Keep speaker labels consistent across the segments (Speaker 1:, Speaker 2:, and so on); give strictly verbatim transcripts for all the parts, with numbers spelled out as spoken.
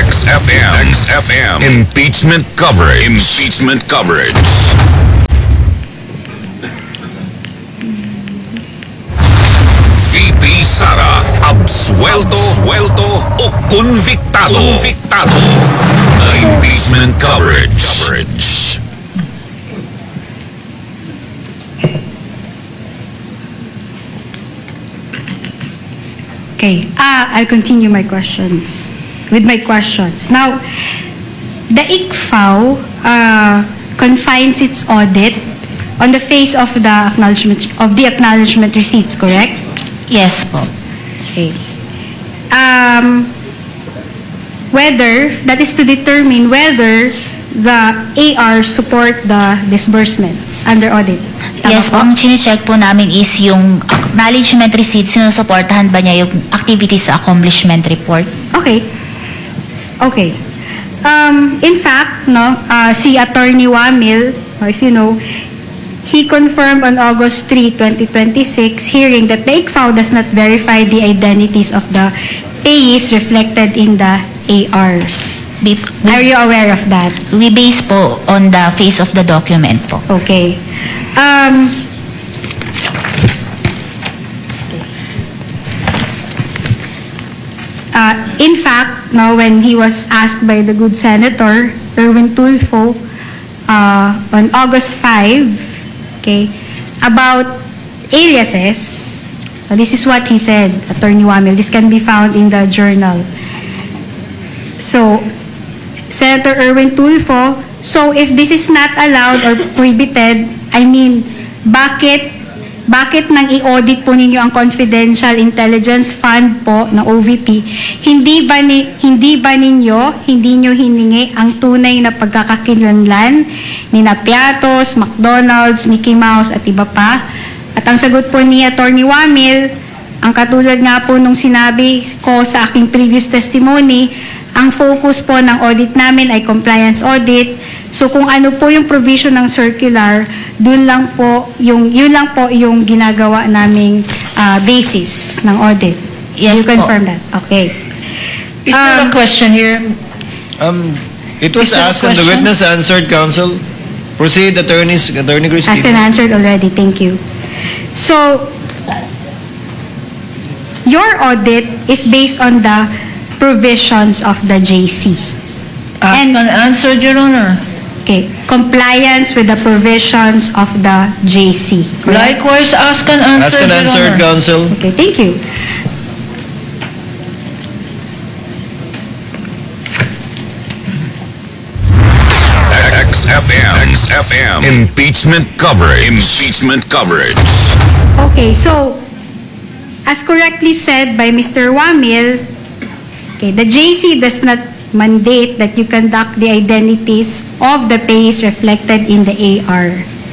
Speaker 1: X F M. X F M. Impeachment coverage. Impeachment coverage. V P Sara, absuelto, suelto o convictado. Convictado. Impeachment coverage. Coverage.
Speaker 2: Okay, ah, I'll continue my questions, with my questions. Now, the I C F A O uh, confines its audit on the face of the acknowledgement of the acknowledgement receipts, correct?
Speaker 3: Yes po.
Speaker 2: Okay. Um, whether, that is to determine whether the A R support the disbursements under audit. Tama
Speaker 3: Yes po, ang chine-check po namin is yung acknowledgement receipt, sinusuportahan ba niya yung activities sa accomplishment report?
Speaker 2: Okay. Okay. Um, in fact, no, uh, si Attorney Wamil, uh, if you know, he confirmed on August third, twenty twenty-six hearing that the I C F A O does not verify the identities of the payees reflected in the A Rs.
Speaker 3: Be-
Speaker 2: Are you aware of that?
Speaker 3: We base po on the face of the document po.
Speaker 2: Okay. Um, uh, in fact, now when he was asked by the good Senator Erwin Tulfo uh, on August fifth, okay, about aliases, uh, this is what he said, Attorney Wamil. This can be found in the journal. So, Senator Erwin Tulfo, so if this is not allowed or prohibited, I mean, bakit bakit nang i-audit po ninyo ang Confidential Intelligence Fund po na O V P? Hindi ba ni, hindi ba ninyo, hindi nyo hiningi ang tunay na pagkakakilanlan ni Napiatos, McDonald's, Mickey Mouse at iba pa? At ang sagot po ni Attorney Wamil, ang katulad nga po nung sinabi ko sa aking previous testimony, ang focus po ng audit namin ay compliance audit. So kung ano po yung provision ng circular, dun lang po yung yun lang po yung ginagawa naming uh, basis ng audit.
Speaker 3: Yes
Speaker 2: you
Speaker 3: po.
Speaker 2: confirm that? Okay.
Speaker 4: Is there
Speaker 2: Um,
Speaker 4: a question here?
Speaker 5: Um, it was
Speaker 4: Is there a
Speaker 5: asked and the
Speaker 4: question?
Speaker 5: witness answered, counsel. Proceed, attorneys, attorney
Speaker 2: Asked and
Speaker 5: Christine.
Speaker 2: answered already. Thank you. So, your audit is based on the provisions of the J C.
Speaker 4: Asked
Speaker 2: And-
Speaker 4: and answered, Your Honor.
Speaker 2: Okay. Compliance with the provisions of the J C. Correct?
Speaker 4: Likewise, asked and answered,
Speaker 5: Asked and
Speaker 4: Your
Speaker 5: answered,
Speaker 4: Honor.
Speaker 5: counsel.
Speaker 2: Okay, thank you.
Speaker 1: X F M. X F M. Impeachment coverage. Impeachment coverage.
Speaker 2: Okay, so, as correctly said by Mister Wamil, okay, the J C does not mandate that you conduct the identities of the payees reflected in the A R.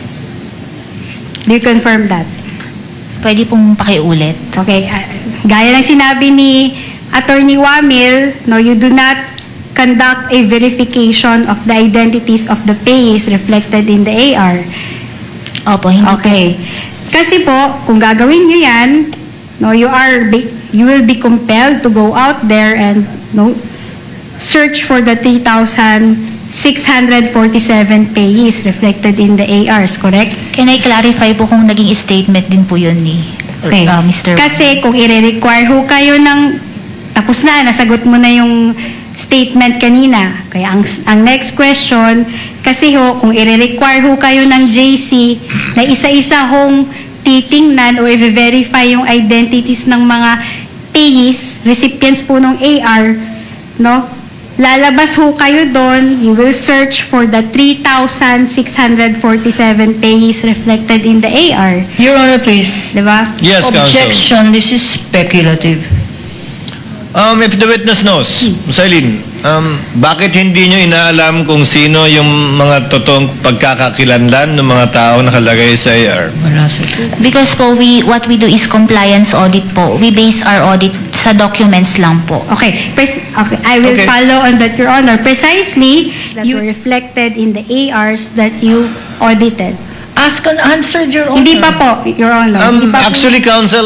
Speaker 2: Do you confirm that?
Speaker 3: Pwede pong pakiulit.
Speaker 2: Okay, uh, gaya ng sinabi ni Attorney Wamil, no, you do not conduct a verification of the identities of the payees reflected in the A R.
Speaker 3: Opo, hindi
Speaker 2: Okay. Kasi po, kung gagawin nyo yan, no, you are be- you will be compelled to go out there and no search for the three thousand six hundred forty-seven payees reflected in the A Rs, correct?
Speaker 3: Can I clarify po kung naging statement din po yun ni
Speaker 2: Okay.
Speaker 3: uh, Mister
Speaker 2: Kasi kung i-require ho kayo ng tapos na, nasagot mo na yung statement kanina. Kaya ang, ang next question, kasi ho, kung i-require ho kayo ng J C na isa-isa hong titingnan o i-verify yung identities ng mga payees, recipients po ng A R, no? Lalabas ho kayo doon, you will search for the three thousand six hundred forty-seven payees reflected in the A R.
Speaker 4: Your Honor, please.
Speaker 2: Diba?
Speaker 5: Yes, counsel.
Speaker 4: Objection, this is speculative.
Speaker 5: Um, if the witness knows, Sailin, um, bakit hindi nyo inaalam kung sino yung mga totoong pagkakakilanlan ng mga tao nakalagay sa A R?
Speaker 4: Wala sa suit.
Speaker 3: Because po, we, what we do is compliance audit po. We base our audit sa documents lang po.
Speaker 2: Okay, pres- okay, I will
Speaker 5: Okay.
Speaker 2: follow on that, Your Honor. Precisely, that were reflected in the A Rs that you audited.
Speaker 4: Asked and answered, Your Honor.
Speaker 2: Hindi pa po, Your Honor. Hindi
Speaker 5: Um,
Speaker 2: pa po.
Speaker 5: actually, counsel,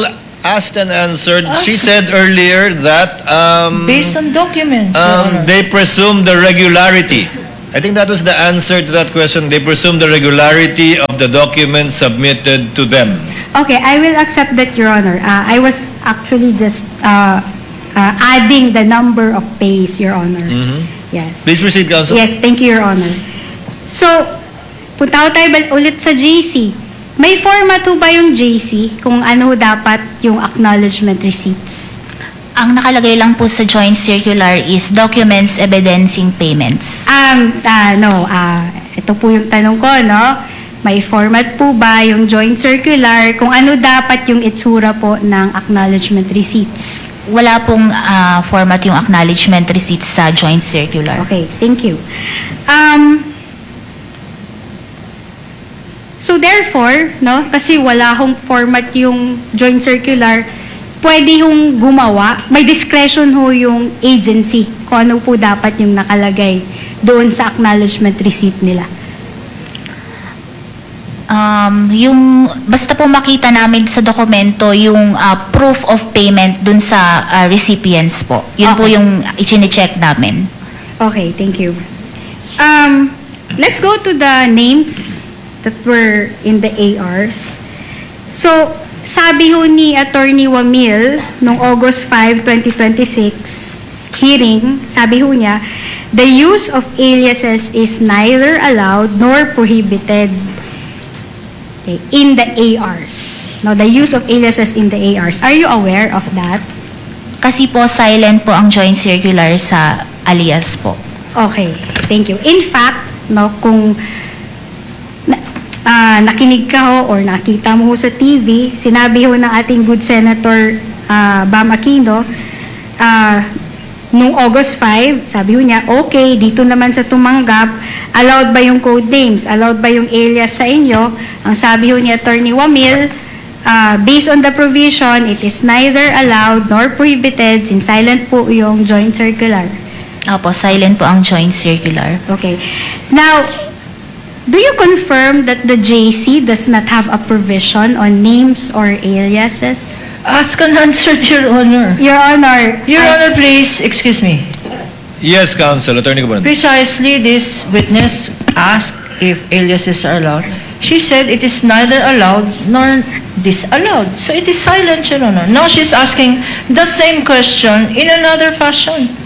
Speaker 5: asked and answered. She said earlier that um,
Speaker 4: Based on documents, Your
Speaker 5: um,
Speaker 4: Honor.
Speaker 5: they presume the regularity. I think that was the answer to that question. They presume the regularity of the documents submitted to them.
Speaker 2: Okay, I will accept that, Your Honor. Uh, I was actually just uh, uh, adding the number of pays, Your Honor. Yes.
Speaker 5: Please proceed, Counsel.
Speaker 2: Yes, thank you, Your Honor. So, punta ko tayo bal- ulit sa J C. May format ho ba yung J C kung ano dapat yung acknowledgement receipts?
Speaker 3: Ang nakalagay lang po sa joint circular is documents evidencing payments.
Speaker 2: Um, ah, no, ah, ito po yung tanong ko, no? May format po ba yung joint circular kung ano dapat yung itsura po ng acknowledgement receipts?
Speaker 3: Wala pong ah, format yung acknowledgement receipts sa joint circular.
Speaker 2: Okay, thank you. Um, so therefore, no, kasi wala hong format yung joint circular, pwede hong gumawa, may discretion ho yung agency kung ano po dapat yung nakalagay doon sa acknowledgement receipt nila.
Speaker 3: Um, yung basta po makita namin sa dokumento yung ah, proof of payment dun sa ah, recipients po. Yun po
Speaker 2: Okay.
Speaker 3: yung i-check namin.
Speaker 2: Okay, thank you. Um, let's go to the names that were in the A Rs. So, sabi ho ni Attorney Wamil noong August fifth, twenty twenty-six hearing, sabi ho niya, the use of aliases is neither allowed nor prohibited, okay, in the A Rs. Now, the use of aliases in the A Rs. Are you aware of that?
Speaker 3: Kasi po silent po ang joint circular sa alias po.
Speaker 2: Okay, thank you. In fact, no, kung na, ah, nakinig ka ho or nakita mo ho sa T V, sinabi ho ng ating good Senator ah, Bam Aquino, ah, nung August fifth, sabi ho niya, okay, dito naman sa tumanggap, allowed ba yung code names? Allowed ba yung alias sa inyo? Ang sabi ho ni Attorney Wamil, ah, based on the provision, it is neither allowed nor prohibited, since silent po yung joint circular.
Speaker 3: Opo, silent po ang joint circular.
Speaker 2: Okay. Now, do you confirm that the J C does not have a provision on names or aliases?
Speaker 4: Ask and answer, Your Honor.
Speaker 2: Your Honor.
Speaker 4: Your
Speaker 2: I-
Speaker 4: Honor, please, excuse me.
Speaker 5: Yes, Counsel. Attorney Cabron.
Speaker 4: Precisely, this witness asked if aliases are allowed. She said it is neither allowed nor disallowed. So it is silent, Your Honor. Now she's asking the same question in another fashion.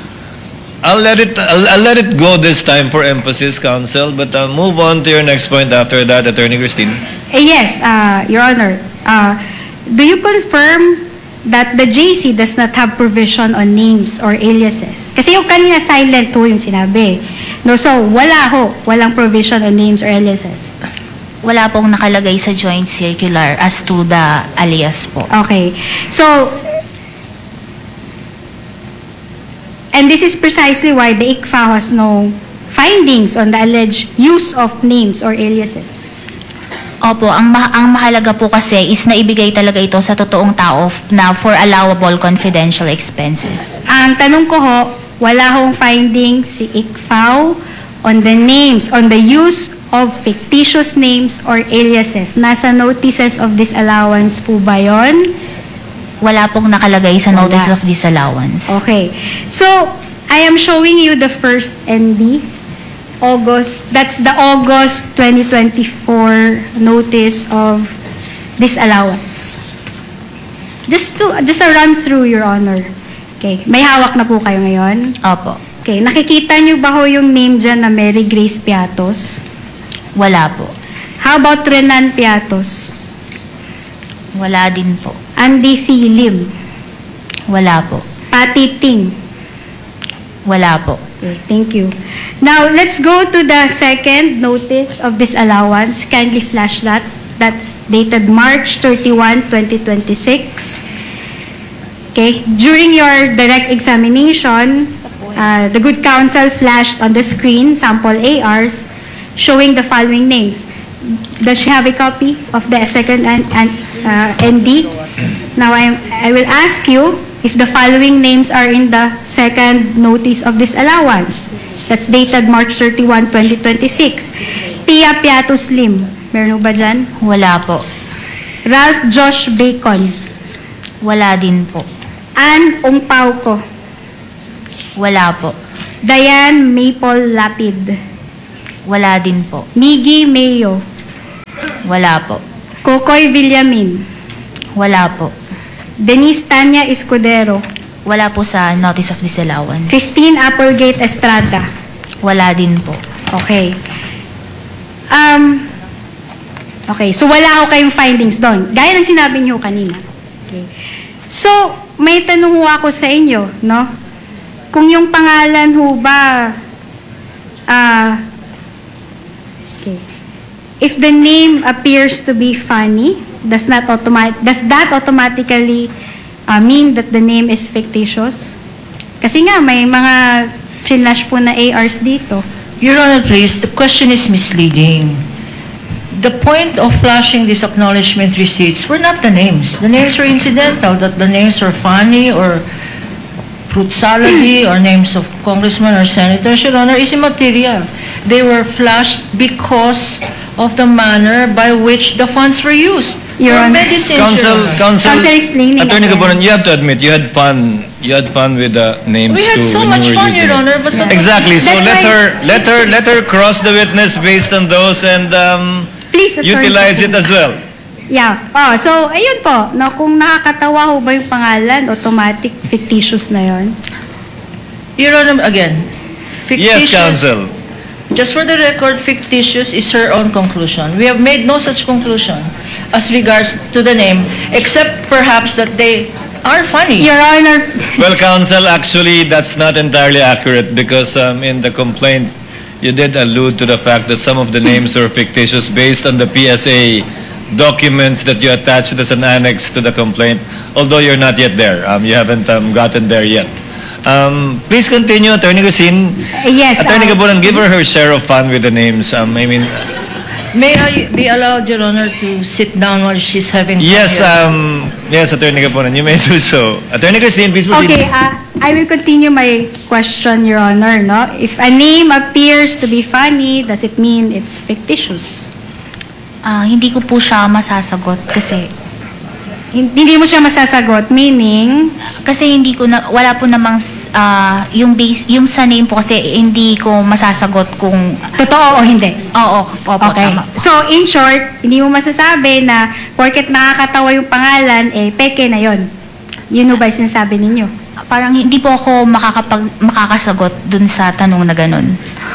Speaker 5: I'll let it I'll, I'll let it go this time for emphasis, Counsel, but I'll move on to your next point after that, Attorney Christine.
Speaker 2: Eh, yes, uh, Your Honor. Uh, do you confirm that the J C does not have provision on names or aliases? Kasi yung kanina silent ho yung sinabi. No, so wala ho, walang provision on names or aliases.
Speaker 3: Wala pong nakalagay sa joint circular as to the alias po.
Speaker 2: Okay. So, and this is precisely why the I C F A has no findings on the alleged use of names or aliases.
Speaker 3: Opo, ang, ma- ang mahalaga po kasi is naibigay talaga ito sa totoong tao f- na for allowable confidential expenses.
Speaker 2: Ang tanong ko ho, wala hong findings si I C F A on the names, on the use of fictitious names or aliases. Nasa notices of disallowance po ba yun?
Speaker 3: Wala pong nakalagay sa
Speaker 2: Wala.
Speaker 3: notice of disallowance.
Speaker 2: Okay. So, I am showing you the first N D. August, that's the August twenty twenty-four notice of disallowance. Just to, just a run through, Your Honor. Okay. May hawak na po kayo ngayon?
Speaker 3: Opo,
Speaker 2: Okay. Nakikita niyo ba ho yung name dyan na Mary Grace Piatos?
Speaker 3: wala po.
Speaker 2: How about Renan Piatos?
Speaker 3: Wala din po.
Speaker 2: Andy C. Lim?
Speaker 3: Wala po.
Speaker 2: Patty Ting?
Speaker 3: Wala po.
Speaker 2: Okay, thank you. Now, let's go to the second notice of disallowance. Kindly flash that. That's dated March thirty-first, twenty twenty-six. Okay, during your direct examination, uh, the good counsel flashed on the screen sample A Rs showing the following names. Does she have a copy of the second and, and uh, N D? Now, I, I will ask you if the following names are in the second notice of disallowance. That's dated March thirty-first, twenty twenty-six. Tia Piatos Lim. Meron ba dyan?
Speaker 3: Wala po.
Speaker 2: Ralph Josh Bacon.
Speaker 3: Wala din po.
Speaker 2: Ann Ongpauco.
Speaker 3: Wala po.
Speaker 2: Diane Maple Lapid.
Speaker 3: Wala din po.
Speaker 2: Miggy Mayo.
Speaker 3: Wala po.
Speaker 2: Kokoy Villamin.
Speaker 3: Wala po.
Speaker 2: Denise Tanya Escudero.
Speaker 3: Wala po sa notice of disallowance.
Speaker 2: Christine Applegate Estrada.
Speaker 3: Wala din po.
Speaker 2: Okay. Um, okay, so wala ako kayong findings doon. Gaya ng sinabi niyo kanina. Okay. So, may tanong ho ako sa inyo, no? Kung yung pangalan ho ba, ah, okay. If the name appears to be funny, does not automat does that automatically uh, mean that the name is fictitious? Kasi nga, may mga flash po na A Rs dito.
Speaker 4: Your Honor, please, the question is misleading. The point of flashing these acknowledgement receipts were not the names. The names were incidental, that the names were funny or fruit salady or names of congressmen or senators, Your Honor, is immaterial. They were flashed because of the manner by which the funds were used.
Speaker 2: Your
Speaker 4: For
Speaker 2: Honor.
Speaker 4: medicines,
Speaker 5: Counsel,
Speaker 4: Your Honor.
Speaker 5: counsel,
Speaker 2: Counsel explaining
Speaker 5: Attorney
Speaker 2: again.
Speaker 5: Gabonan, you have to admit, you had fun. You had fun with the names
Speaker 4: We had
Speaker 5: too
Speaker 4: so
Speaker 5: when
Speaker 4: much
Speaker 5: you were
Speaker 4: fun,
Speaker 5: using
Speaker 4: Your
Speaker 5: it.
Speaker 4: Honor, but the-
Speaker 5: Exactly. So
Speaker 2: That's
Speaker 5: let
Speaker 2: why-
Speaker 5: her, let her, let her cross the witness based on those and um,
Speaker 2: Please, Attorney.
Speaker 5: utilize it as well.
Speaker 2: Yeah. Oh, so, ayun po. No, kung nakakatawa ho ba yung pangalan, automatic, fictitious na yon.
Speaker 4: Your Honor, again,
Speaker 5: Yes,
Speaker 4: fictitious.
Speaker 5: counsel.
Speaker 4: Just for the record, fictitious is her own conclusion. We have made no such conclusion as regards to the name, except perhaps that they are funny.
Speaker 2: Your Honor,
Speaker 5: Well, counsel, actually, that's not entirely accurate because um, in the complaint, you did allude to the fact that some of the names are fictitious based on the P S A documents that you attached as an annex to the complaint, although you're not yet there. Um, you haven't um, gotten there yet. Um, please continue, Attorney Gusine.
Speaker 2: yes.
Speaker 5: Attorney
Speaker 2: uh,
Speaker 5: Gabonan, give her her share of fun with the names. Um, I mean,
Speaker 4: May I be allowed, Your Honor, to sit down while she's having fun
Speaker 5: yes,
Speaker 4: here?
Speaker 5: um, yes, Attorney Gabonan, you may do so. Attorney Christine, please proceed.
Speaker 2: Okay, uh, I will continue my question, Your Honor. No? If a name appears to be funny, does it mean it's fictitious?
Speaker 3: Ah, hindi ko po siya masasagot kasi
Speaker 2: Hin- Hindi mo siya masasagot, meaning,
Speaker 3: kasi hindi ko na wala po namang ah, yung base yung sa name po kasi hindi ko masasagot kung
Speaker 2: totoo o hindi.
Speaker 3: oo, opo,
Speaker 2: Okay.
Speaker 3: tama.
Speaker 2: So, in short, hindi mo masasabi na porket nakakatawa yung pangalan, eh, peke na yon. Yun ho ba yung sinasabi ninyo?
Speaker 3: Parang hindi po ako makakapag makakasagot dun sa tanong na ganun.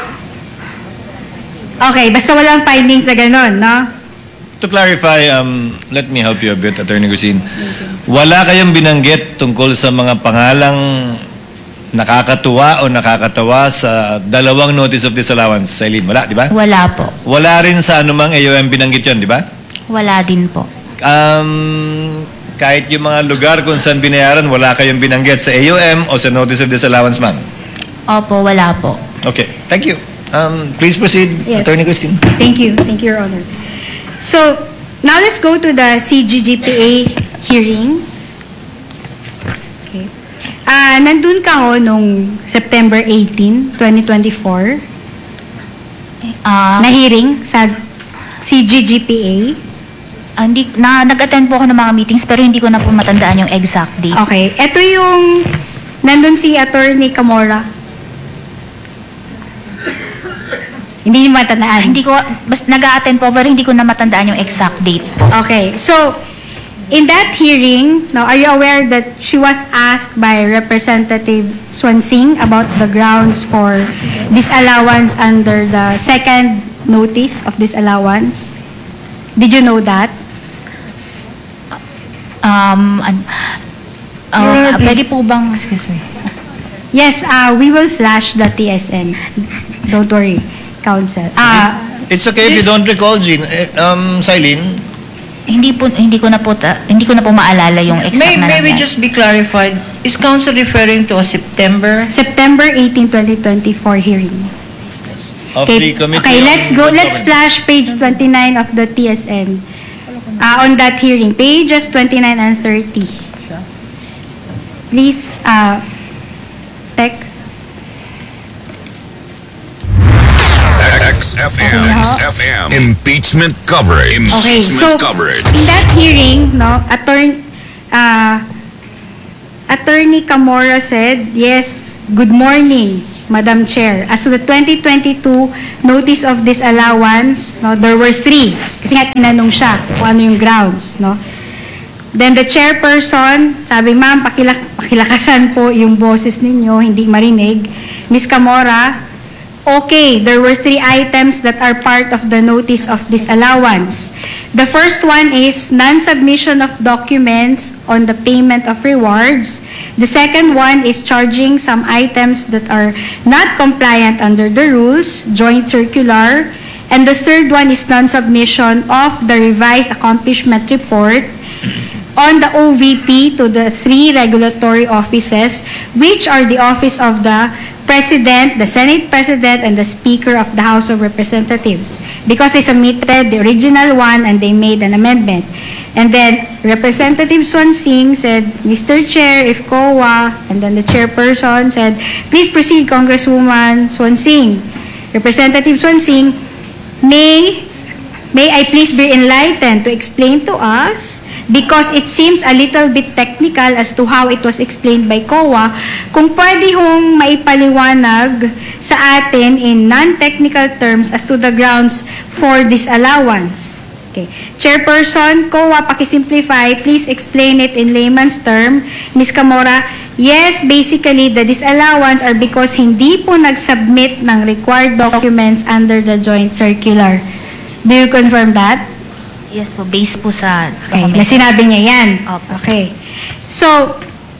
Speaker 2: Okay, basta walang findings na ganon, no?
Speaker 5: To clarify, um, let me help you a bit, Attorney Gusine. Wala kayong binanggit tungkol sa mga pangalang nakakatuwa o nakakatawa sa dalawang notice of disallowance, Eileen. Wala, di ba?
Speaker 3: Wala po.
Speaker 5: Wala rin sa anumang A O M binanggit yon, di ba?
Speaker 3: Wala din po.
Speaker 5: Um, kahit yung mga lugar kung saan binayaran, wala kayong binanggit sa A O M o sa notice of disallowance, ma'am.
Speaker 3: Opo, wala po.
Speaker 5: Okay, thank you. Um, please proceed,
Speaker 2: Yes.
Speaker 5: Attorney Christine.
Speaker 2: Thank you. Thank you, Your Honor. So, now let's go to the C G G P A hearings. Okay. Ah, nandun ka ho nung September eighteenth, twenty twenty-four,
Speaker 3: Ah,
Speaker 2: na hearing sa C G G P A.
Speaker 3: ah, hindi na nag-attend po ako ng mga meetings pero hindi ko na po matandaan yung exact date.
Speaker 2: Okay. Ito yung, nandun si Attorney Camora. Hindi niyo matandaan.
Speaker 3: Hindi ko bas nag-attend po pero hindi ko na matandaan yung exact date.
Speaker 2: Okay. So, in that hearing, now, are you aware that she was asked by Representative Swansing about the grounds for disallowance under the second notice of disallowance? Did you know that?
Speaker 3: Um, an, ah,
Speaker 4: Your Honor,
Speaker 3: pwede
Speaker 4: please.
Speaker 3: po bang
Speaker 4: Excuse me.
Speaker 2: Yes, uh, we will flash the T S N. Don't worry, Counsel. Ah,
Speaker 5: It's okay if you
Speaker 4: This-
Speaker 5: don't recall, Jean. Eh, Um, Silene,
Speaker 3: hindi po hindi ko na po ta, hindi ko na po maalala yung exact
Speaker 4: May,
Speaker 3: na
Speaker 4: may we
Speaker 3: nangyari.
Speaker 4: just be clarified, is counsel referring to a September?
Speaker 2: September eighteenth, twenty twenty-four hearing.
Speaker 5: of
Speaker 2: Okay,
Speaker 5: the committee.
Speaker 2: okay,
Speaker 5: on
Speaker 2: let's go.
Speaker 5: Good
Speaker 2: Let's
Speaker 5: Governance.
Speaker 2: flash page twenty-nine of the T S N. Uh, on that hearing, pages twenty-nine and thirty. Please, uh, Tech.
Speaker 1: X F M.
Speaker 2: Okay,
Speaker 1: X F M. Impeachment coverage.
Speaker 2: Okay,
Speaker 1: Impeachment
Speaker 2: so
Speaker 1: coverage.
Speaker 2: in that hearing, no, attorney, uh, Attorney Camora said, yes, good morning, Madam Chair. As to the twenty twenty-two notice of disallowance, no, there were three. Kasi nga tinanong siya kung ano yung grounds. No? Then the chairperson, sabi, ma'am, pakilak pakilakasan po yung boses ninyo, hindi marinig. Miz Camora, okay, there were three items that are part of the notice of disallowance. The first one is non-submission of documents on the payment of rewards. The second one is charging some items that are not compliant under the rules, joint circular. And the third one is non-submission of the revised accomplishment report on the O V P to the three regulatory offices, which are the Office of the President, the Senate President, and the Speaker of the House of Representatives. Because they submitted the original one and they made an amendment. And then Representative Swansing said, Mister Chair, if C O A, and then the chairperson said, please proceed, Congresswoman Swansing. Representative Swansing, may, may I please be enlightened to explain to us, because it seems a little bit technical as to how it was explained by C O A, kung pwede hong maipaliwanag sa atin in non-technical terms as to the grounds for disallowance. Okay. Chairperson, C O A, pakisimplify, please explain it in layman's term. Miz Camora, yes, basically, the disallowance are because hindi po nag-submit ng required documents under the joint circular. Do you confirm that?
Speaker 3: Yes po, based po sa
Speaker 2: Okay, na sinabi niya yan.
Speaker 3: Opo.
Speaker 2: Okay. So,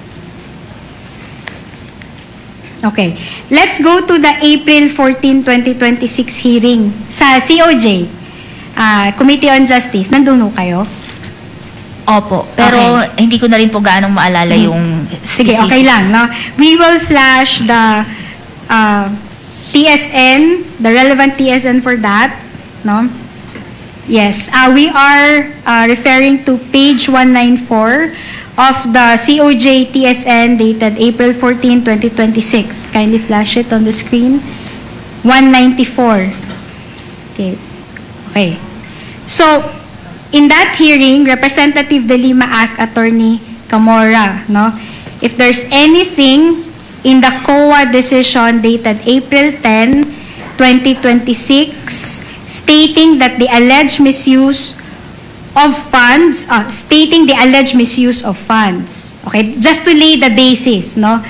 Speaker 2: okay. Let's go to the April fourteenth, twenty twenty-six hearing sa C O J, uh, Committee on Justice. Nandun ho kayo?
Speaker 3: Opo, pero
Speaker 2: Okay.
Speaker 3: hindi ko na rin po gaanong maalala yung
Speaker 2: Sige,
Speaker 3: specifics.
Speaker 2: okay lang. No? We will flash the uh, T S N, the relevant T S N for that. No? Yes, uh, we are uh, referring to page one ninety-four of the C O J T S N dated April fourteenth, twenty twenty-six. Kindly flash it on the screen. one ninety-four. Okay. Okay. So, in that hearing, Representative De Lima asked Attorney Camora, no, if there's anything in the C O A decision dated April tenth, twenty twenty-six stating that the alleged misuse of funds, uh, stating the alleged misuse of funds. Okay, just to lay the basis, no?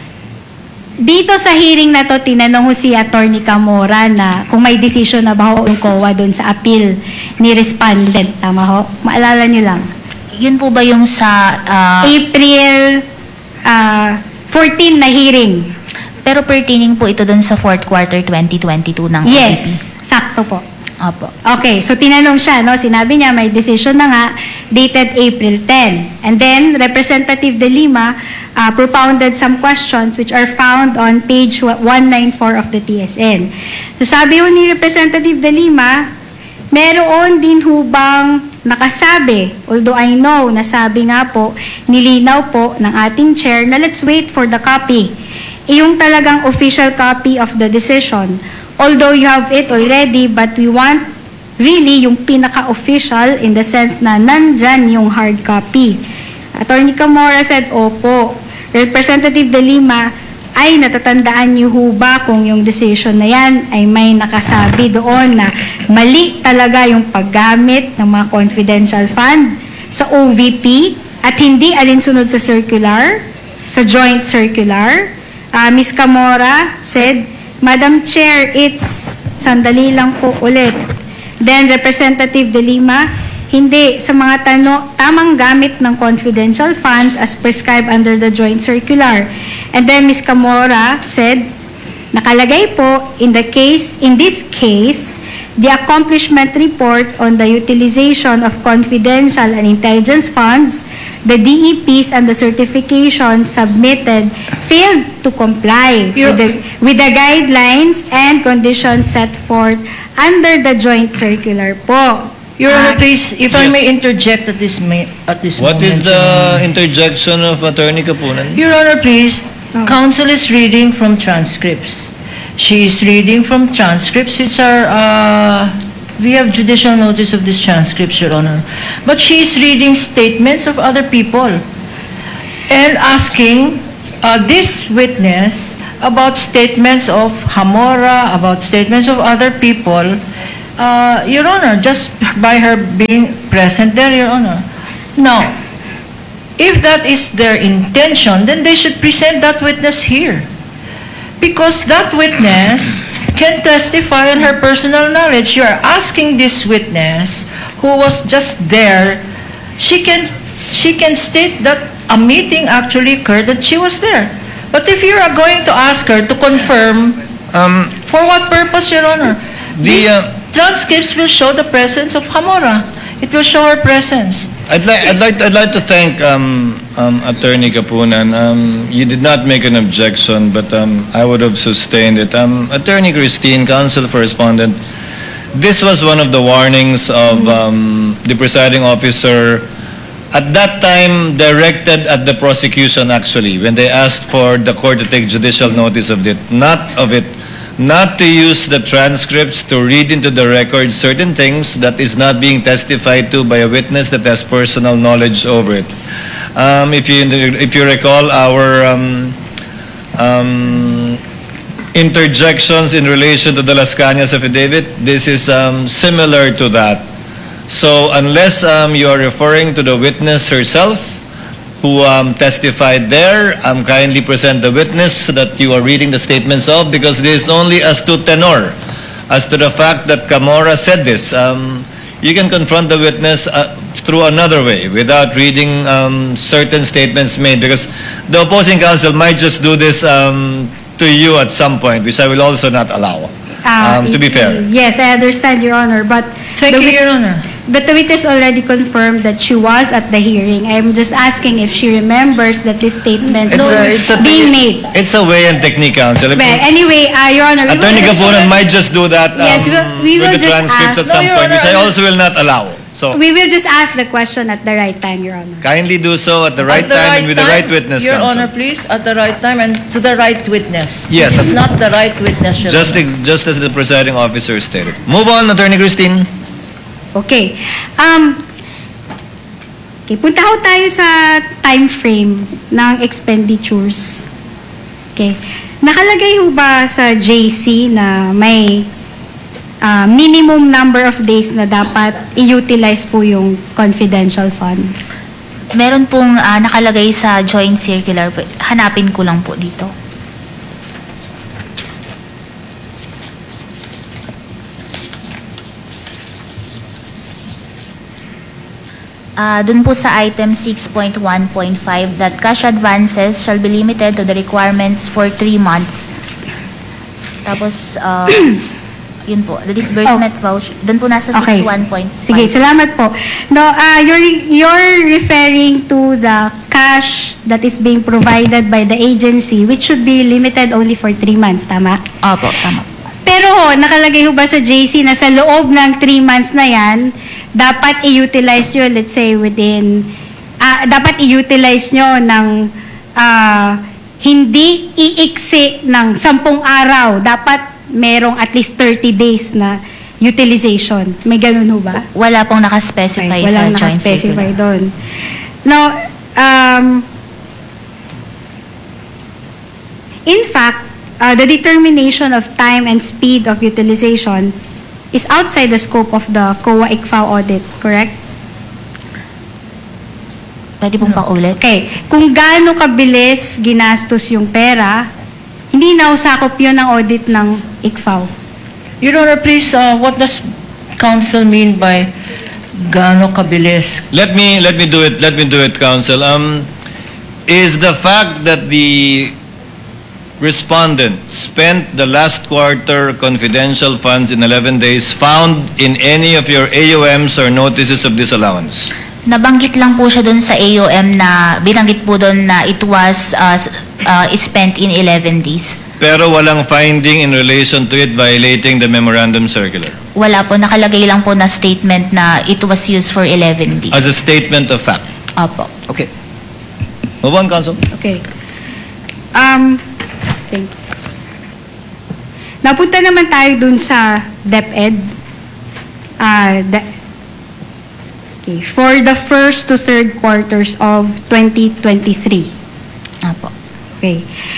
Speaker 2: Dito sa hearing na to, tinanong ho si Attorney Camora na kung may decision na ba ho yung C O A doon sa appeal ni respondent. Tama ho? Maalala niyo lang.
Speaker 3: Yun po ba yung sa... ah,
Speaker 2: April uh, fourteenth na hearing.
Speaker 3: pero pertaining po ito dun sa fourth quarter twenty twenty-two ng O V P?
Speaker 2: Yes, sakto po.
Speaker 3: Opo.
Speaker 2: Okay, so tinanong siya, no? Sinabi niya may decision na nga dated April tenth. And then Representative De Lima uh, propounded some questions which are found on page one ninety-four of the T S N. So sabi ho ni Representative De Lima, meron din hubang nakasabi, although I know, nasabi nga po, nilinaw po ng ating chair na let's wait for the copy. Yung talagang official copy of the decision. Although you have it already, but we want really yung pinaka-official in the sense na nandyan yung hard copy. Attorney Camora said, opo. Representative De Lima, ay natatandaan niyo ho ba kung yung decision na yan ay may nakasabi doon na mali talaga yung paggamit ng mga confidential fund sa O V P at hindi alinsunod sa circular, sa joint circular? Uh, Miz Camora said, Madam Chair, it's sandali lang po ulit. Then Representative De Lima, hindi sa mga tano, tamang gamit ng confidential funds as prescribed under the joint circular. And then Miz Camora said, nakalagay po in the case, in this case, the accomplishment report on the utilization of confidential and intelligence funds, the D E Ps and the certification submitted failed to comply with the, with the guidelines and conditions set forth under the joint circular po.
Speaker 4: Your Honor,
Speaker 2: Ah,
Speaker 4: please, if I
Speaker 5: Yes.
Speaker 4: may interject at this ma- at this
Speaker 5: What
Speaker 4: moment.
Speaker 5: is
Speaker 4: Your
Speaker 5: the
Speaker 4: Honor.
Speaker 5: interjection of Attorney Kapunan?
Speaker 4: Your Honor, please,
Speaker 2: Oh.
Speaker 4: counsel is reading from transcripts. She is reading from transcripts which are, uh, we have judicial notice of these transcripts, Your Honor. But she is reading statements of other people. and asking uh, this witness about statements of Hamora, about statements of other people, uh, Your Honor, just by her being present there, Your Honor. Now, if that is their intention, then they should present that witness here. Because that witness can testify on her personal knowledge. You are asking this witness who was just there, she can she can state that a meeting actually occurred, that she was there. But if you are going to ask her to confirm,
Speaker 5: Um,
Speaker 4: for what purpose, Your Honor?
Speaker 5: The,
Speaker 4: These
Speaker 5: uh,
Speaker 4: transcripts will show the presence of Hamora. It will show her presence.
Speaker 5: I'd like, I'd like, I'd like to thank um, um, Attorney Kapunan. Um, you did not make an objection, but um, I would have sustained it. Um, Attorney Christine, counsel for respondent, this was one of the warnings of um, the presiding officer at that time directed at the prosecution, actually, when they asked for the court to take judicial notice of it, not of it, not to use the transcripts to read into the record certain things that is not being testified to by a witness that has personal knowledge over it. Um, if you if you recall our um, um, interjections in relation to the Las Cañas affidavit, this is um, similar to that. So unless um, you are referring to the witness herself who um, testified there, um, kindly present the witness that you are reading the statements of, because this is only as to tenor, as to the fact that Camora said this. Um, you can confront the witness uh, through another way without reading um, certain statements made, because the opposing counsel might just do this um, to you at some point, which I will also not allow.
Speaker 2: Ah,
Speaker 5: Um, to be fair.
Speaker 2: Yes, I understand, Your Honor, but
Speaker 4: Thank
Speaker 2: the
Speaker 4: you,
Speaker 2: wit-
Speaker 4: Your Honor.
Speaker 2: But the witness already confirmed that she was at the hearing. I'm just asking if she remembers that these statements
Speaker 5: It's
Speaker 2: were
Speaker 5: a, it's a,
Speaker 2: being made.
Speaker 5: It's a way and technique, counsel. If-
Speaker 2: But anyway, uh, Your Honor, we
Speaker 5: Attorney
Speaker 2: will
Speaker 5: Kapunan might just do that um,
Speaker 2: Yes, we'll- we will
Speaker 5: with the
Speaker 2: just
Speaker 5: transcripts
Speaker 2: ask-
Speaker 5: at some
Speaker 4: No, Your
Speaker 5: point, which I
Speaker 4: Honor,
Speaker 5: also will not allow. So
Speaker 2: we will just ask the question at the right time, Your Honor.
Speaker 5: kindly do so at the right
Speaker 4: At the
Speaker 5: time and with the
Speaker 4: time,
Speaker 5: right witness,
Speaker 4: Your
Speaker 5: counsel.
Speaker 4: Honor, please, at the right time and to the right witness.
Speaker 5: Yes.
Speaker 4: This is not the right witness, Your
Speaker 5: Just,
Speaker 4: Honor.
Speaker 5: ex- just as the presiding officer stated. Move on, Attorney Christine.
Speaker 2: Okay. Um, okay, punta ho tayo sa time frame ng expenditures. Okay. Nakalagay ho ba sa J C na may ah, minimum number of days na dapat i-utilize po yung confidential funds?
Speaker 3: Meron pong ah, nakalagay sa joint circular. Hanapin ko lang po dito. Uh, dun po sa item six point one point five that cash advances shall be limited to the requirements for three months. Tapos, uh, yun po, the disbursement voucher, dun po nasa
Speaker 2: Okay.
Speaker 3: six one point five.
Speaker 2: Sige, salamat po. No, ah, you're, you're referring to the cash that is being provided by the agency, which should be limited only for three months, tama?
Speaker 3: Opo, tama.
Speaker 2: Pero ho, nakalagay ho ba sa J C na sa loob ng three months na yan, dapat i-utilize nyo, let's say, within, ah, dapat i-utilize nyo ng ah, hindi iiksi ng sampung araw. Dapat merong at least thirty days na utilization. May ganun ho ba?
Speaker 3: Wala pong nakaspecify
Speaker 2: Okay,
Speaker 3: sa
Speaker 2: walang
Speaker 3: joint
Speaker 2: nakaspecify
Speaker 3: circular.
Speaker 2: doon. Now, um, in fact, uh, the determination of time and speed of utilization is outside the scope of the C O A-I C F A O audit, correct?
Speaker 3: Pwede pong paulit?
Speaker 2: Okay. Kung gaano kabilis ginastos yung pera, hindi na usakop yun ng audit ng I C F A O.
Speaker 4: Your Honor, please, uh, what does counsel mean by gaano kabilis?
Speaker 5: Let me let me do it. Let me do it, counsel. Um, is the fact that the respondent spent the last quarter confidential funds in eleven days found in any of your A O Ms or notices of disallowance?
Speaker 3: Nabanggit lang po siya doon sa A O M na binanggit po doon na it was uh, s- uh, spent in eleven days.
Speaker 5: Pero walang finding in relation to it violating the memorandum circular
Speaker 3: Wala po, nakalagay lang po na statement na it was used for eleven days.
Speaker 5: as a statement of fact.
Speaker 3: Opo.
Speaker 5: Okay. Move on, counsel.
Speaker 2: Okay. Um, thank you. Napunta naman tayo dun sa DepEd. Ah, de- Okay, for the first to third quarters of twenty twenty-three.
Speaker 3: Apo.
Speaker 2: Okay.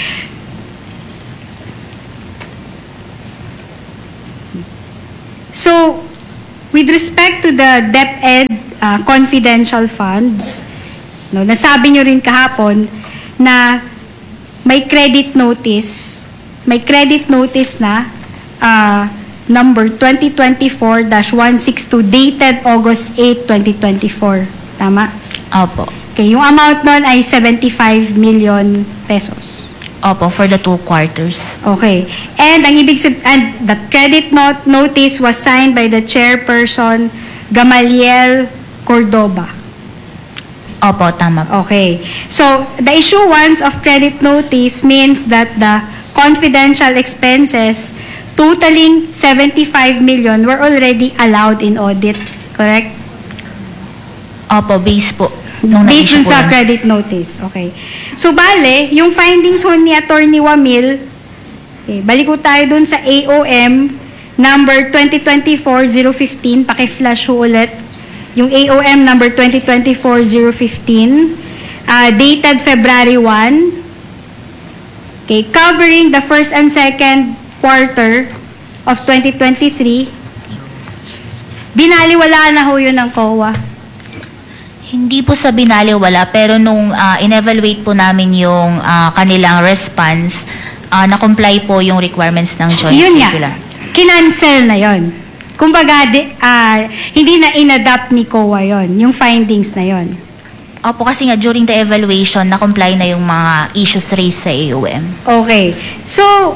Speaker 2: So, with respect to the DepEd uh, confidential funds, no, nasabi nyo rin kahapon na may credit notice, may credit notice na uh, number twenty twenty-four dash one sixty-two dated August eighth, twenty twenty-four. Tama?
Speaker 3: Opo.
Speaker 2: Okay, yung amount nun ay seventy-five million pesos.
Speaker 3: Opo, for the two quarters.
Speaker 2: Okay. And ang ibig sab- and the credit note notice was signed by the chairperson Gamaliel Cordoba.
Speaker 3: Opo, tama po.
Speaker 2: Okay. So, the issuance of credit notice means that the confidential expenses totaling seventy-five million were already allowed in audit, correct?
Speaker 3: Opo, base po. Nung
Speaker 2: Based
Speaker 3: na-issue
Speaker 2: dun
Speaker 3: po
Speaker 2: sa
Speaker 3: yun.
Speaker 2: credit notice. Okay. So, bale, yung findings ho ni Attorney Wamil, okay, balik ko tayo dun sa A O M number twenty twenty-four dash zero one five, paki-flash ho ulit. Yung A O M number twenty twenty-four dash zero one five, uh, dated February first, okay, covering the first and second quarter of twenty twenty-three, binaliwala na ho yun ng C O A.
Speaker 3: Hindi po sa binaliwala, pero nung ah, in-evaluate po namin yung ah, kanilang response, ah, na-comply po yung requirements ng joint
Speaker 2: Yun nga,
Speaker 3: circular.
Speaker 2: kinancel na yon. Kumbaga, di, ah, hindi na inadapt ni C O A yon, yung findings na yon.
Speaker 3: Opo, kasi nga during the evaluation, na-comply na yung mga issues raised sa A O M.
Speaker 2: Okay. So,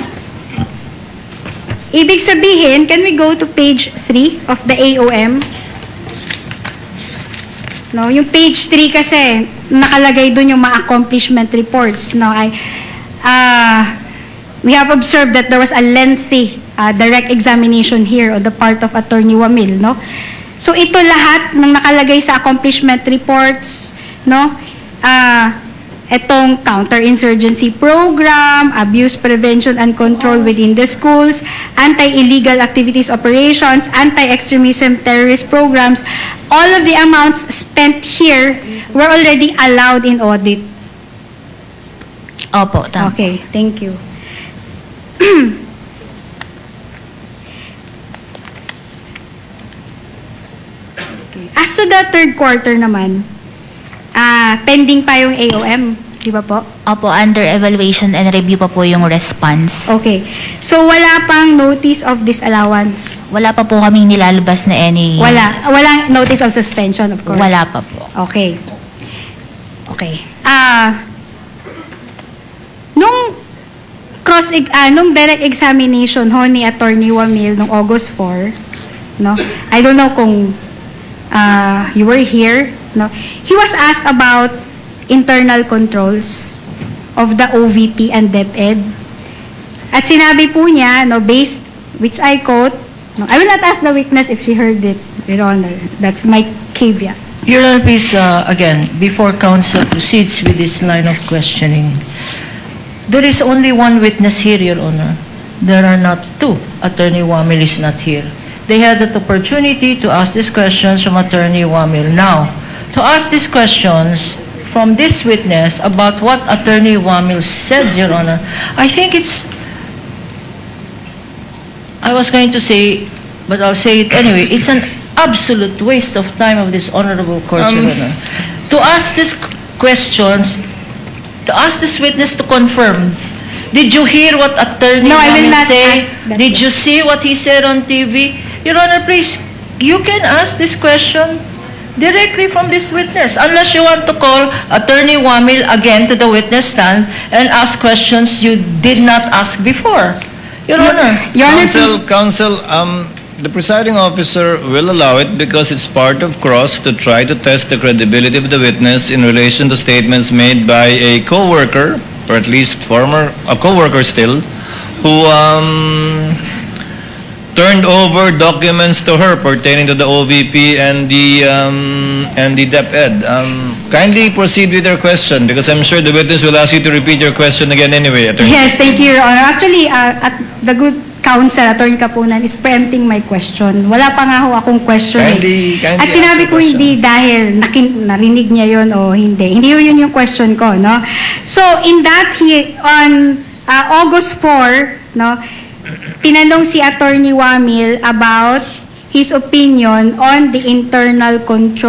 Speaker 2: ibig sabihin, can we go to page three of the A O M? No, yung page three kasi, nakalagay dun yung mga accomplishment reports. No, I, uh, we have observed that there was a lengthy uh, direct examination here on the part of Attorney Wamil, no? So, ito lahat ng nakalagay sa accomplishment reports, no? Ah, etong counterinsurgency program, abuse prevention and control within the schools, anti-illegal activities operations, anti-extremism terrorist programs, all of the amounts spent here were already allowed in audit.
Speaker 3: Opo, tama.
Speaker 2: Okay, thank you. Okay. As to the third quarter naman, ah pending pa yung A O M, di ba po?
Speaker 3: Opo, under evaluation and review pa po yung response.
Speaker 2: Okay. So, wala pang notice of disallowance?
Speaker 3: Wala pa po kaming nilalabas na any...
Speaker 2: Wala. Walang notice of suspension, of course?
Speaker 3: Wala pa po.
Speaker 2: Okay. Okay. Ah, nung cross ah, nung direct examination ho ni Attorney Wamil nung August fourth, no? I don't know kung ah, you were here, no? He was asked about internal controls of the O V P and DepEd. At sinabi po niya, no, based, which I quote, no, I will not ask the witness if she heard it, Your Honor. That's my caveat.
Speaker 4: Your Honor, please, uh, again, before counsel proceeds with this line of questioning, there is only one witness here, Your Honor. There are not two. Attorney Wamil is not here. They had the opportunity to ask these questions from Attorney Wamil. Now, to ask these questions from this witness about what Attorney Wamil said, Your Honor, I think it's, I was going to say, but I'll say it anyway, it's an absolute waste of time of this honorable court,
Speaker 5: Um,
Speaker 4: Your Honor. To ask these questions, to ask this witness to confirm, did you hear what Attorney
Speaker 2: No, I will
Speaker 4: Wamil
Speaker 2: not
Speaker 4: say?
Speaker 2: ask that
Speaker 4: Did you see what he said on T V? Your Honor, please, you can ask this question directly from this witness, unless you want to call Attorney Wamil again to the witness stand and ask questions you did not ask before. Your Honor.
Speaker 2: Your Honor,
Speaker 5: Counsel,
Speaker 2: please-
Speaker 5: counsel, um, the presiding officer will allow it because it's part of cross to try to test the credibility of the witness in relation to statements made by a co-worker, or at least former, a co-worker still, who um, turned over documents to her pertaining to the O V P and the um, and the DepEd. Um, kindly proceed with your question because I'm sure the witness will ask you to repeat your question again anyway, Attorney.
Speaker 2: Yes, thank you, Your Honor. Actually, uh, at the good counsel, Attorney Kapunan, is preempting my question. Wala pa nga ho akong question.
Speaker 5: Kindly-
Speaker 2: eh.
Speaker 5: kindly
Speaker 2: At sinabi
Speaker 5: ask
Speaker 2: ko
Speaker 5: your
Speaker 2: hindi dahil nakin, narinig niya yon o hindi. Hindi yun yung question ko, no? So, in that, he, on uh, August fourth, no, tinanong si Attorney Wamil about his opinion on the internal control